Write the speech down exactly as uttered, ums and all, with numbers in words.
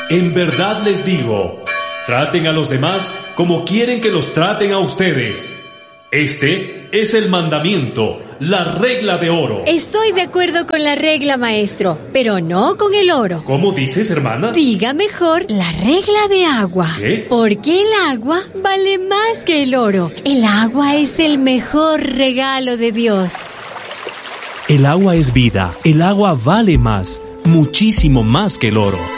En verdad les digo, traten a los demás como quieren que los traten a ustedes. Este es el mandamiento, la regla de oro. Estoy de acuerdo con la regla, maestro, pero no con el oro. ¿Cómo dices, hermana? Diga mejor la regla de agua. ¿Qué? Porque el agua vale más que el oro. El agua es el mejor regalo de Dios. El agua es vida. El agua vale más, muchísimo más que el oro.